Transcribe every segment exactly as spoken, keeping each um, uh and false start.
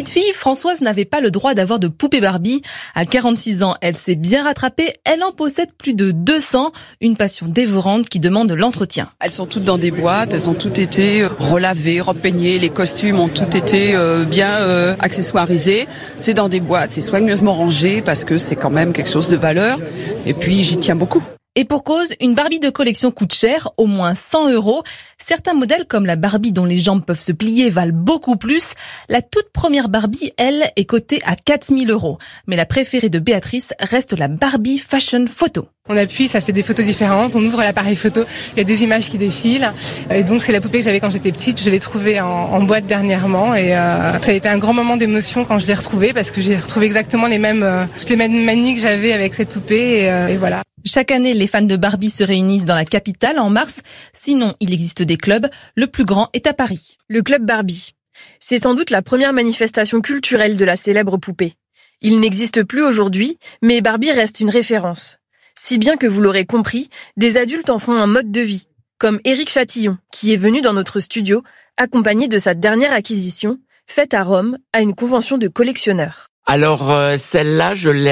Petite fille, Françoise n'avait pas le droit d'avoir de poupée Barbie. À quarante-six ans, elle s'est bien rattrapée. Elle en possède plus de deux cents. Une passion dévorante qui demande de l'entretien. Elles sont toutes dans des boîtes, elles ont toutes été relavées, repeignées. Les costumes ont toutes été euh, bien euh, accessoirisés. C'est dans des boîtes, c'est soigneusement rangé parce que c'est quand même quelque chose de valeur. Et puis j'y tiens beaucoup. Et pour cause, une Barbie de collection coûte cher, au moins cent euros. Certains modèles, comme la Barbie dont les jambes peuvent se plier, valent beaucoup plus. La toute première Barbie, elle, est cotée à quatre mille euros. Mais la préférée de Béatrice reste la Barbie Fashion Photo. On appuie, ça fait des photos différentes. On ouvre l'appareil photo, il y a des images qui défilent. Et donc c'est la poupée que j'avais quand j'étais petite. Je l'ai trouvée en, en boîte dernièrement et euh, ça a été un grand moment d'émotion quand je l'ai retrouvée parce que j'ai retrouvé exactement les mêmes, euh, toutes les mêmes manies que j'avais avec cette poupée et, euh, et voilà. Chaque année, les fans de Barbie se réunissent dans la capitale en mars. Sinon, il existe des clubs. Le plus grand est à Paris. Le club Barbie. C'est sans doute la première manifestation culturelle de la célèbre poupée. Il n'existe plus aujourd'hui, mais Barbie reste une référence. Si bien que vous l'aurez compris, des adultes en font un mode de vie, comme Éric Chatillon, qui est venu dans notre studio, accompagné de sa dernière acquisition, faite à Rome, à une convention de collectionneurs. Alors, euh, celle-là, je l'ai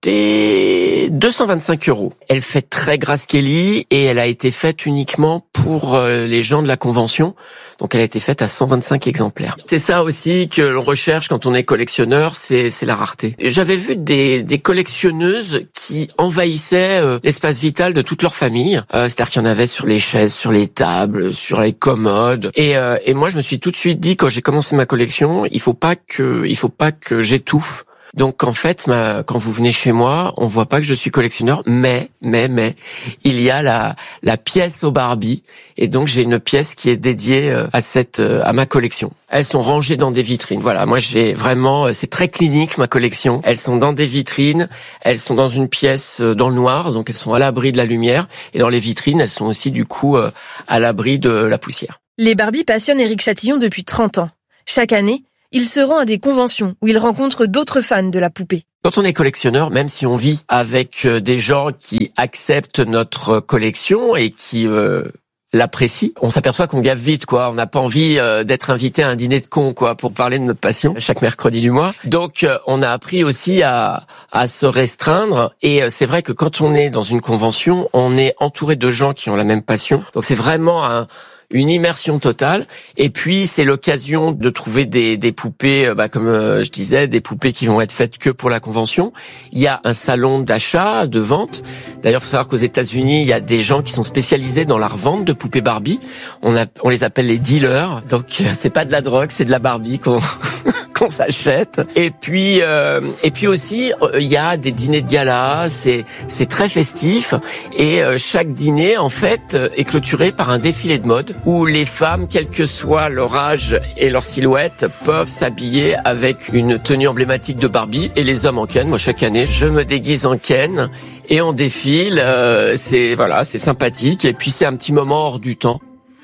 achetée deux cent vingt-cinq euros. Elle fait très Grace Kelly et elle a été faite uniquement pour euh, les gens de la convention. Donc, elle a été faite à cent vingt-cinq exemplaires. C'est ça aussi que l'on recherche quand on est collectionneur, c'est, c'est la rareté. J'avais vu des, des collectionneuses qui envahissaient euh, l'espace vital de toute leur famille. Euh, c'est-à-dire qu'il y en avait sur les chaises, sur les tables, sur les commodes. Et, euh, et moi, je me suis tout de suite dit, quand j'ai commencé ma collection, il faut pas que, il faut pas que j'étouffe. Donc en fait, ma, quand vous venez chez moi, on voit pas que je suis collectionneur, mais mais mais il y a la la pièce aux Barbie et donc j'ai une pièce qui est dédiée à cette à ma collection. Elles sont rangées dans des vitrines. Voilà, moi j'ai vraiment, c'est très clinique ma collection. Elles sont dans des vitrines, elles sont dans une pièce dans le noir, donc elles sont à l'abri de la lumière et dans les vitrines, elles sont aussi du coup à l'abri de la poussière. Les Barbie passionnent Éric Chatillon depuis trente ans. Chaque année, il se rend à des conventions où il rencontre d'autres fans de la poupée. Quand on est collectionneur, même si on vit avec des gens qui acceptent notre collection et qui euh, l'apprécient, on s'aperçoit qu'on gaffe vite, quoi. On n'a pas envie euh, d'être invité à un dîner de cons, quoi, pour parler de notre passion chaque mercredi du mois. Donc, euh, on a appris aussi à à se restreindre. Et euh, c'est vrai que quand on est dans une convention, on est entouré de gens qui ont la même passion. Donc, c'est vraiment un une immersion totale. Et puis, c'est l'occasion de trouver des, des poupées, bah, comme euh, je disais, des poupées qui vont être faites que pour la convention. Il y a un salon d'achat, de vente. D'ailleurs, il faut savoir qu'aux États-Unis, il y a des gens qui sont spécialisés dans la revente de poupées Barbie. On, a, on les appelle les dealers. Donc, c'est pas de la drogue, c'est de la Barbie qu'on qu'on s'achète. Et puis, euh, et puis aussi, il y a des dîners de gala. C'est c'est très festif. Et euh, chaque dîner, en fait, est clôturé par un défilé de mode, où les femmes, quel que soit leur âge et leur silhouette, peuvent s'habiller avec une tenue emblématique de Barbie, et les hommes en Ken. Moi, chaque année, je me déguise en Ken et on défile. Euh, c'est voilà, c'est sympathique et puis c'est un petit moment hors du temps.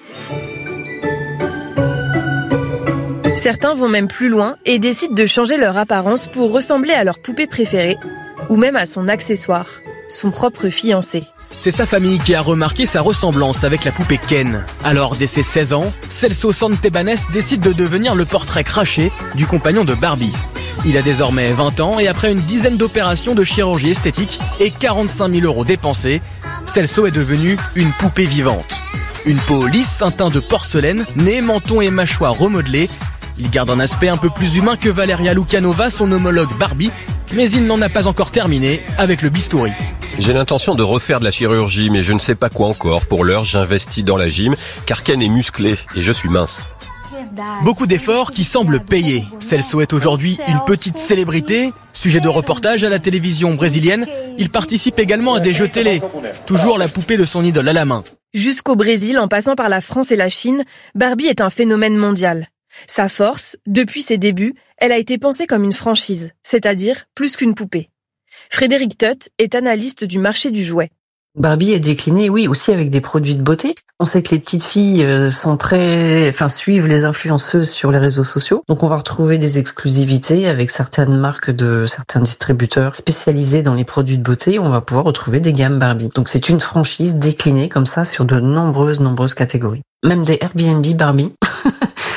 Certains vont même plus loin et décident de changer leur apparence pour ressembler à leur poupée préférée, ou même à son accessoire, son propre fiancé. C'est sa famille qui a remarqué sa ressemblance avec la poupée Ken. Alors, dès ses seize ans, Celso Santebanes décide de devenir le portrait craché du compagnon de Barbie. Il a désormais vingt ans et après une dizaine d'opérations de chirurgie esthétique et quarante-cinq mille euros dépensés, Celso est devenu une poupée vivante. Une peau lisse, un teint de porcelaine, nez, menton et mâchoire remodelés. Il garde un aspect un peu plus humain que Valeria Lukanova, son homologue Barbie, mais il n'en a pas encore terminé avec le bistouri. J'ai l'intention de refaire de la chirurgie, mais je ne sais pas quoi encore. Pour l'heure, j'investis dans la gym, car Ken est musclé et je suis mince. Beaucoup d'efforts qui semblent payer. Celso est aujourd'hui une petite célébrité. Sujet de reportage à la télévision brésilienne, il participe également à des jeux télé. Toujours la poupée de son idole à la main. Jusqu'au Brésil, en passant par la France et la Chine, Barbie est un phénomène mondial. Sa force, depuis ses débuts, elle a été pensée comme une franchise, c'est-à-dire plus qu'une poupée. Frédéric Tutt est analyste du marché du jouet. Barbie est déclinée, oui, aussi avec des produits de beauté. On sait que les petites filles sont très, enfin, suivent les influenceuses sur les réseaux sociaux. Donc, on va retrouver des exclusivités avec certaines marques de certains distributeurs spécialisés dans les produits de beauté. On va pouvoir retrouver des gammes Barbie. Donc, c'est une franchise déclinée comme ça sur de nombreuses, nombreuses catégories. Même des Airbnb Barbie.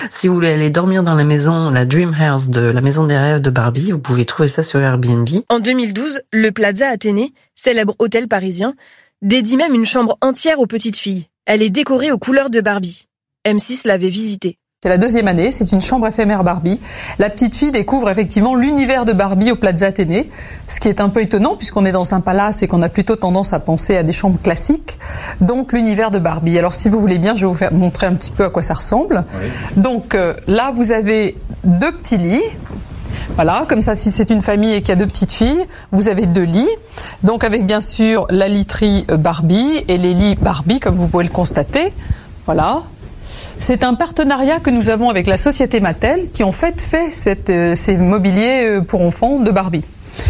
Si vous voulez aller dormir dans la maison, la Dream House de la maison des rêves de Barbie, vous pouvez trouver ça sur Airbnb. En deux mille douze, le Plaza Athénée, célèbre hôtel parisien, dédie même une chambre entière aux petites filles. Elle est décorée aux couleurs de Barbie. M six l'avait visitée. C'est la deuxième année, c'est une chambre éphémère Barbie. La petite fille découvre effectivement l'univers de Barbie au Plaza Athénée, ce qui est un peu étonnant puisqu'on est dans un palace et qu'on a plutôt tendance à penser à des chambres classiques. Donc l'univers de Barbie. Alors si vous voulez bien, je vais vous faire montrer un petit peu à quoi ça ressemble. Oui. Donc euh, là, vous avez deux petits lits. Voilà, comme ça, si c'est une famille et qu'il y a deux petites filles, vous avez deux lits. Donc avec bien sûr la literie Barbie et les lits Barbie, comme vous pouvez le constater. Voilà. C'est un partenariat que nous avons avec la société Mattel qui en fait fait cette, euh, ces mobiliers pour enfants de Barbie.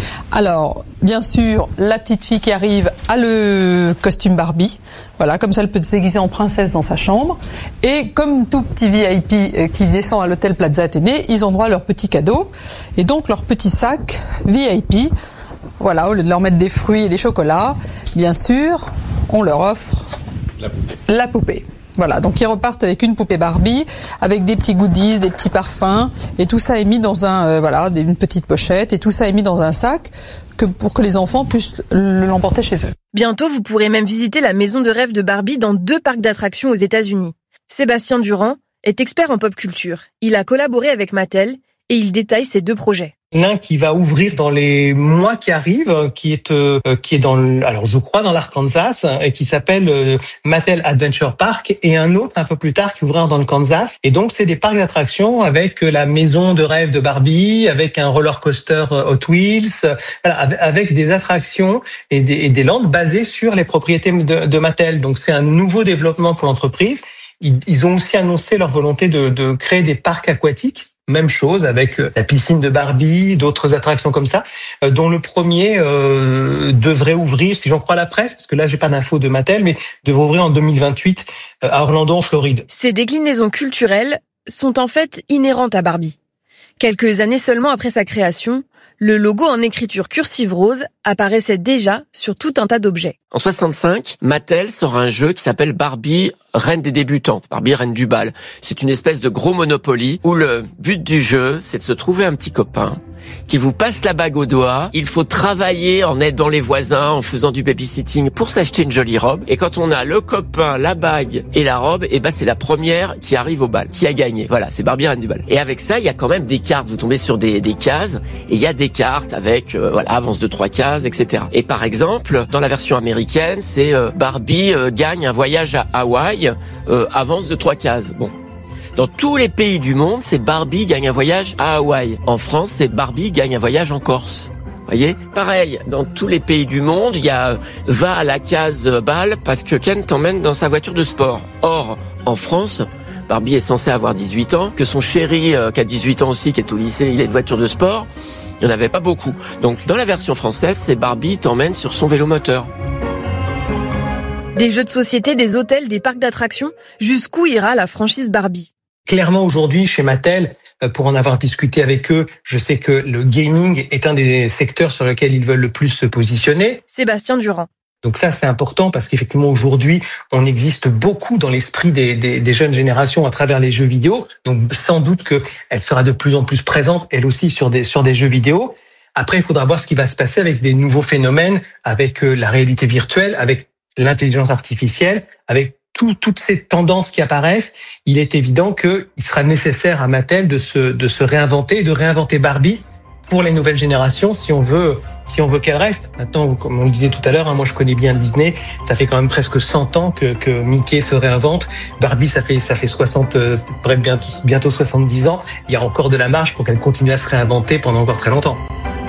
Alors, bien sûr, la petite fille qui arrive a le costume Barbie. Voilà, comme ça elle peut se déguiser en princesse dans sa chambre. Et comme tout petit V I P qui descend à l'hôtel Plaza Athénée, ils ont droit à leur petit cadeau. Et donc leur petit sac V I P. Voilà, au lieu de leur mettre des fruits et des chocolats, bien sûr, on leur offre la poupée. La poupée. Voilà, donc ils repartent avec une poupée Barbie, avec des petits goodies, des petits parfums, et tout ça est mis dans un, euh, voilà, une petite pochette, et tout ça est mis dans un sac que pour que les enfants puissent l'emporter chez eux. Bientôt, vous pourrez même visiter la maison de rêve de Barbie dans deux parcs d'attractions aux États-Unis. Sébastien Durand est expert en pop culture. Il a collaboré avec Mattel et il détaille ses deux projets. L'un qui va ouvrir dans les mois qui arrivent, qui est euh, qui est dans le, alors je crois dans l'Arkansas, et qui s'appelle euh, Mattel Adventure Park, et un autre un peu plus tard qui ouvrira dans le Kansas. Et donc c'est des parcs d'attractions avec la maison de rêve de Barbie, avec un roller coaster Hot Wheels, voilà, avec des attractions et des, et des landes basées sur les propriétés de, de Mattel. Donc c'est un nouveau développement pour l'entreprise. Ils, ils ont aussi annoncé leur volonté de, de créer des parcs aquatiques. Même chose avec la piscine de Barbie, d'autres attractions comme ça, dont le premier euh, devrait ouvrir, si j'en crois la presse, parce que là j'ai pas d'infos de Mattel, mais devrait ouvrir en deux mille vingt-huit à Orlando en Floride. Ces déclinaisons culturelles sont en fait inhérentes à Barbie. Quelques années seulement après sa création, le logo en écriture cursive rose apparaissait déjà sur tout un tas d'objets. En soixante-cinq, Mattel sort un jeu qui s'appelle Barbie, reine des débutantes, Barbie, reine du bal. C'est une espèce de gros Monopoly où le but du jeu, c'est de se trouver un petit copain qui vous passe la bague au doigt. Il faut travailler en aidant les voisins, en faisant du babysitting pour s'acheter une jolie robe. Et quand on a le copain, la bague et la robe, et ben c'est la première qui arrive au bal, qui a gagné. Voilà, c'est Barbie, reine du bal. Et avec ça, il y a quand même des cartes. Vous tombez sur des, des cases, et il y a des cartes avec euh, voilà avance de trois cases, et cetera. Et par exemple, dans la version américaine, c'est euh, Barbie euh, gagne un voyage à Hawaï, euh, avance de trois cases. Bon. Dans tous les pays du monde, c'est Barbie gagne un voyage à Hawaï. En France, c'est Barbie gagne un voyage en Corse. Voyez, pareil, dans tous les pays du monde, il y a va à la case bal parce que Ken t'emmène dans sa voiture de sport. Or, en France, Barbie est censée avoir dix-huit ans, que son chéri euh, qui a dix-huit ans aussi, qui est au lycée, il a une voiture de sport. Il n'y en avait pas beaucoup. Donc, dans la version française, c'est Barbie t'emmène sur son vélo moteur. Des jeux de société, des hôtels, des parcs d'attractions, jusqu'où ira la franchise Barbie ? Clairement, aujourd'hui, chez Mattel, pour en avoir discuté avec eux, je sais que le gaming est un des secteurs sur lesquels ils veulent le plus se positionner. Sébastien Durand. Donc ça, c'est important parce qu'effectivement, aujourd'hui, on existe beaucoup dans l'esprit des, des, des jeunes générations à travers les jeux vidéo. Donc sans doute qu'elle sera de plus en plus présente, elle aussi, sur des, sur des jeux vidéo. Après, il faudra voir ce qui va se passer avec des nouveaux phénomènes, avec la réalité virtuelle, avec l'intelligence artificielle, avec Tout, toutes ces tendances qui apparaissent. Il est évident qu'il sera nécessaire à Mattel de se, de se réinventer, de réinventer Barbie pour les nouvelles générations si on veut, si on veut qu'elle reste. Maintenant, comme on le disait tout à l'heure, hein, moi je connais bien Disney. Ça fait quand même presque cent ans que, que Mickey se réinvente. Barbie, ça fait, ça fait soixante, euh, bref, bientôt, bientôt soixante-dix ans. Il y a encore de la marge pour qu'elle continue à se réinventer pendant encore très longtemps.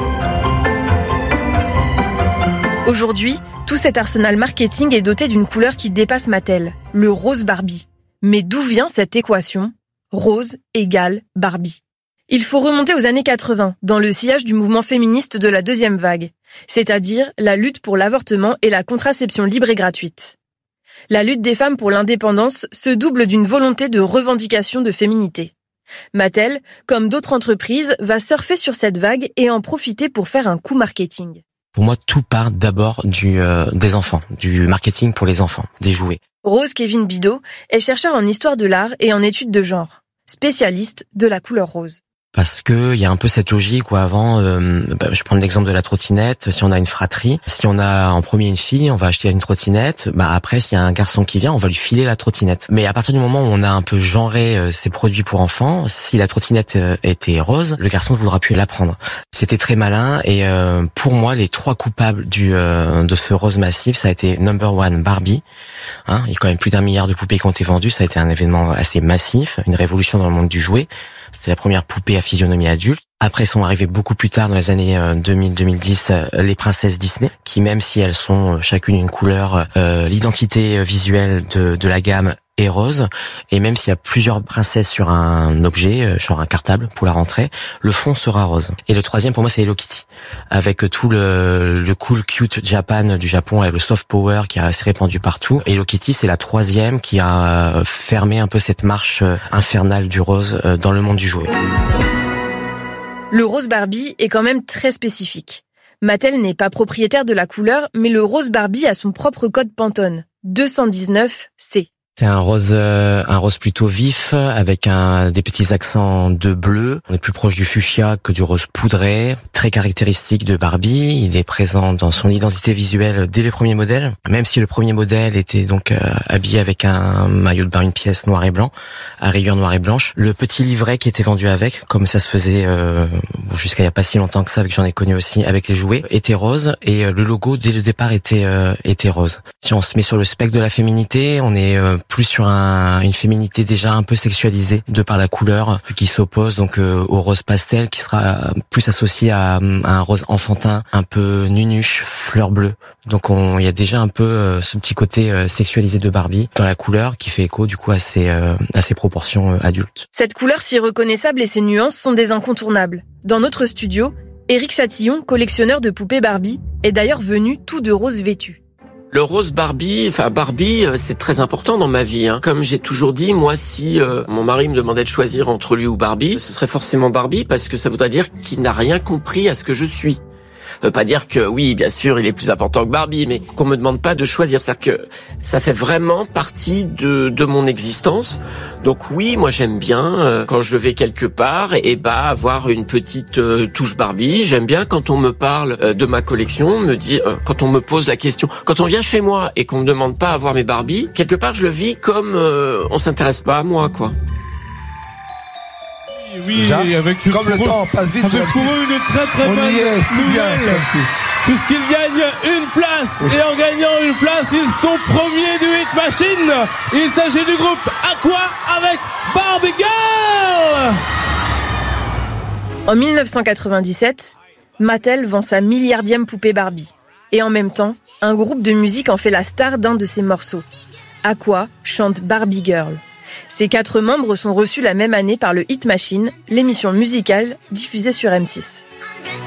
Aujourd'hui, tout cet arsenal marketing est doté d'une couleur qui dépasse Mattel, le rose Barbie. Mais d'où vient cette équation ? Rose égale Barbie. Il faut remonter aux années quatre-vingts, dans le sillage du mouvement féministe de la deuxième vague, c'est-à-dire la lutte pour l'avortement et la contraception libre et gratuite. La lutte des femmes pour l'indépendance se double d'une volonté de revendication de féminité. Mattel, comme d'autres entreprises, va surfer sur cette vague et en profiter pour faire un coup marketing. Pour moi, tout part d'abord du euh, des enfants, du marketing pour les enfants, des jouets. Rose Kevin Bidot est chercheur en histoire de l'art et en études de genre. spécialiste de la couleur rose. Parce que il y a un peu cette logique où avant, euh, bah, je prends l'exemple de la trottinette. Si on a une fratrie, si on a en premier une fille, on va acheter une trottinette. Bah après, s'il y a un garçon qui vient, on va lui filer la trottinette. Mais à partir du moment où on a un peu genré euh, ces produits pour enfants, si la trottinette euh, était rose, le garçon ne voudra plus la prendre. C'était très malin. Et euh, pour moi, les trois coupables du euh, de ce rose massif, ça a été number one Barbie. Hein, il y a quand même plus d'un milliard de poupées qui ont été vendues. Ça a été un événement assez massif, une révolution dans le monde du jouet. C'était la première poupée à physionomie adulte. Après sont arrivées beaucoup plus tard, dans les années deux mille deux mille dix, les princesses Disney, qui même si elles sont chacune une couleur, euh, l'identité visuelle de, de la gamme est rose. Et même s'il y a plusieurs princesses sur un objet, genre un cartable pour la rentrée, le fond sera rose. Et le troisième pour moi c'est Hello Kitty, avec tout le, le cool cute Japan du Japon, avec le soft power qui s'est répandu partout. Hello Kitty c'est la troisième qui a fermé un peu cette marche infernale du rose dans le monde du jouet. Le rose Barbie est quand même très spécifique. Mattel n'est pas propriétaire de la couleur, mais le rose Barbie a son propre code Pantone, deux cent dix-neuf C. C'est un rose, euh, un rose plutôt vif avec un des petits accents de bleu. On est plus proche du fuchsia que du rose poudré, très caractéristique de Barbie. Il est présent dans son identité visuelle dès les premiers modèles, même si le premier modèle était donc euh, habillé avec un maillot de bain, une pièce noir et blanc, à rayures noires et blanches. Le petit livret qui était vendu avec, comme ça se faisait euh, jusqu'à il y a pas si longtemps que ça, avec j'en ai connu aussi avec les jouets, était rose et euh, le logo dès le départ était euh, était rose. Si on se met sur le spectre de la féminité, on est euh, plus sur un, une féminité déjà un peu sexualisée de par la couleur qui s'oppose donc euh, au rose pastel qui sera plus associé à, à un rose enfantin un peu nunuche, fleur bleue. Donc on, il y a déjà un peu euh, ce petit côté euh, sexualisé de Barbie dans la couleur qui fait écho du coup à ses, euh, à ses proportions euh, adultes. Cette couleur si reconnaissable et ses nuances sont des incontournables. Dans notre studio, Éric Chatillon, collectionneur de poupées Barbie, est d'ailleurs venu tout de rose vêtu. Le rose Barbie, enfin Barbie, c'est très important dans ma vie. Hein. Comme j'ai toujours dit, moi, si euh, mon mari me demandait de choisir entre lui ou Barbie, ce serait forcément Barbie parce que ça voudrait dire qu'il n'a rien compris à ce que je suis. Ça veut pas dire que oui, bien sûr, il est plus important que Barbie, mais qu'on me demande pas de choisir. C'est-à-dire que ça fait vraiment partie de, de mon existence. Donc oui, moi j'aime bien euh, quand je vais quelque part et bah avoir une petite euh, touche Barbie. J'aime bien quand on me parle euh, de ma collection, me dit euh, quand on me pose la question, quand on vient chez moi et qu'on me demande pas à voir mes Barbie, quelque part je le vis comme euh, on s'intéresse pas à moi, quoi. Oui, Jacques, avec une, comme le temps passe vite avec pour eux une très très bonne nouvelle, puisqu'ils gagnent une place, oui. Et en gagnant une place, ils sont premiers du Hit Machine. Il s'agit du groupe Aqua avec Barbie Girl. En dix-neuf cent quatre-vingt-dix-sept, Mattel vend sa milliardième poupée Barbie. Et en même temps, un groupe de musique en fait la star d'un de ses morceaux. Aqua chante Barbie Girl. Ces quatre membres sont reçus la même année par le Hit Machine, l'émission musicale diffusée sur M six.